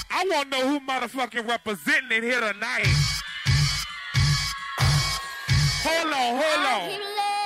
I want to know who motherfucking representing it here tonight. Hold on, hold